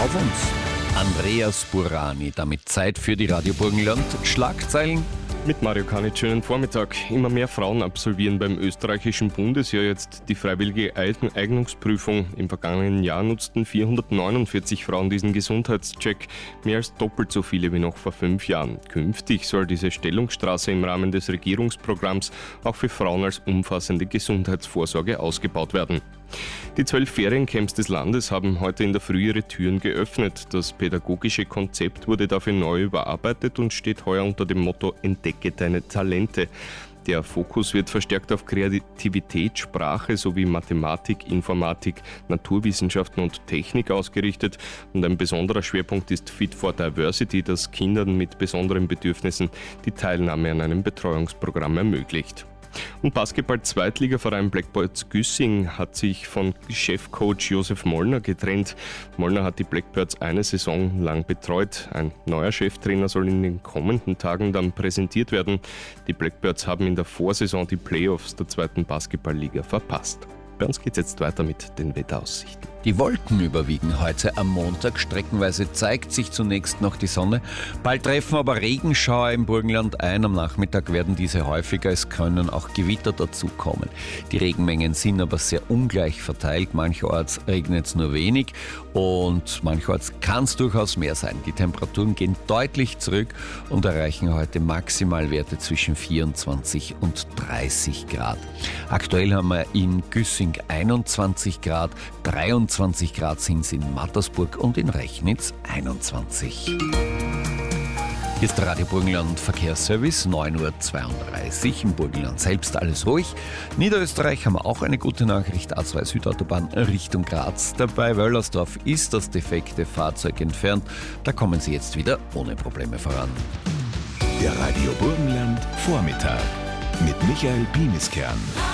auf uns. Andreas Burani, damit Zeit für die Radio Burgenland Schlagzeilen. Mit Mario Kanitsch, schönen Vormittag. Immer mehr Frauen absolvieren beim österreichischen Bundesheer jetzt die freiwillige Eignungsprüfung. Im vergangenen Jahr nutzten 449 Frauen diesen Gesundheitscheck, mehr als doppelt so viele wie noch vor 5 Jahren. Künftig soll diese Stellungsstraße im Rahmen des Regierungsprogramms auch für Frauen als umfassende Gesundheitsvorsorge ausgebaut werden. Die 12 Feriencamps des Landes haben heute in der Früh ihre Türen geöffnet. Das pädagogische Konzept wurde dafür neu überarbeitet und steht heuer unter dem Motto Entdecke deine Talente. Der Fokus wird verstärkt auf Kreativität, Sprache sowie Mathematik, Informatik, Naturwissenschaften und Technik ausgerichtet. Und ein besonderer Schwerpunkt ist Fit for Diversity, das Kindern mit besonderen Bedürfnissen die Teilnahme an einem Betreuungsprogramm ermöglicht. Und Basketball-Zweitligaverein Black Birds Güssing hat sich von Chefcoach Josef Mollner getrennt. Mollner hat die Blackbirds eine Saison lang betreut. Ein neuer Cheftrainer soll in den kommenden Tagen dann präsentiert werden. Die Blackbirds haben in der Vorsaison die Playoffs der zweiten Basketballliga verpasst. Bei uns geht es jetzt weiter mit den Wetteraussichten. Die Wolken überwiegen heute am Montag. Streckenweise zeigt sich zunächst noch die Sonne. Bald treffen aber Regenschauer im Burgenland ein. Am Nachmittag werden diese häufiger. Es können auch Gewitter dazukommen. Die Regenmengen sind aber sehr ungleich verteilt. Mancherorts regnet es nur wenig und mancherorts kann es durchaus mehr sein. Die Temperaturen gehen deutlich zurück und erreichen heute Maximalwerte zwischen 24 und 30 Grad. Aktuell haben wir in Güssing 21 Grad, 23 Grad sind es in Mattersburg und in Rechnitz 21. Hier ist der Radio Burgenland Verkehrsservice, 9.32 Uhr. Im Burgenland selbst alles ruhig. Niederösterreich haben wir auch eine gute Nachricht. A2 Südautobahn Richtung Graz. Dabei Wöllersdorf ist das defekte Fahrzeug entfernt. Da kommen Sie jetzt wieder ohne Probleme voran. Der Radio Burgenland Vormittag mit Michael Bieniskern.